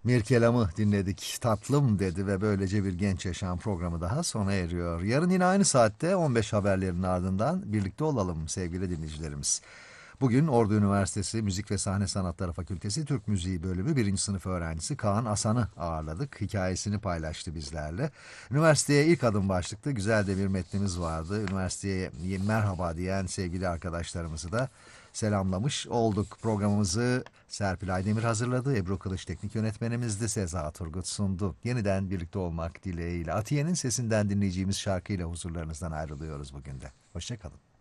Mirkelam'ı dinledik. Tatlım dedi ve böylece bir genç yaşam programı daha sona eriyor. Yarın yine aynı saatte 15 haberlerin ardından birlikte olalım sevgili dinleyicilerimiz. Bugün Ordu Üniversitesi Müzik ve Sahne Sanatları Fakültesi Türk Müziği Bölümü birinci sınıf öğrencisi Kaan Asan'ı ağırladık. Hikayesini paylaştı bizlerle. Üniversiteye ilk adım başlıkta güzel de bir metnimiz vardı. Üniversiteye merhaba diyen sevgili arkadaşlarımızı da selamlamış olduk. Programımızı Serpil Aydemir hazırladı. Ebru Kılıç teknik yönetmenimizdi. Seza Turgut sundu. Yeniden birlikte olmak dileğiyle. Atiye'nin sesinden dinleyeceğimiz şarkıyla huzurlarınızdan ayrılıyoruz bugün de. Hoşçakalın.